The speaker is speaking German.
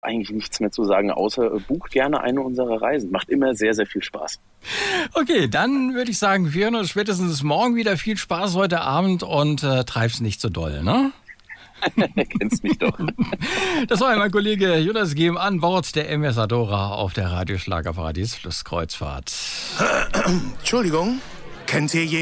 eigentlich nichts mehr zu sagen, außer bucht gerne eine unserer Reisen. Macht immer sehr, sehr viel Spaß. Okay, dann würde ich sagen, wir hören uns spätestens morgen wieder. Viel Spaß heute Abend und treib's nicht so doll, ne? Kennst mich doch. Das war mein Kollege Jonas Gehm an Bord der MS Adora auf der Radioschlagerparadies Flusskreuzfahrt. Entschuldigung, kennt ihr jemanden?